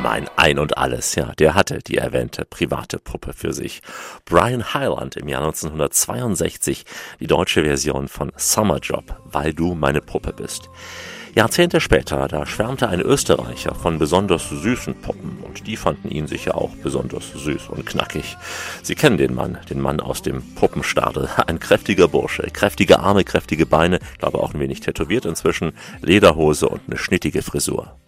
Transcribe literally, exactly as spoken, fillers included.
Mein Ein und Alles, ja, der hatte die erwähnte private Puppe für sich. Brian Hyland im Jahr neunzehnhundertzweiundsechzig, die deutsche Version von Summer Job, Weil du meine Puppe bist. Jahrzehnte später, da schwärmte ein Österreicher von besonders süßen Puppen und die fanden ihn sicher auch besonders süß und knackig. Sie kennen den Mann, den Mann aus dem Puppenstadel. Ein kräftiger Bursche, kräftige Arme, kräftige Beine, glaube auch ein wenig tätowiert inzwischen, Lederhose und eine schnittige Frisur.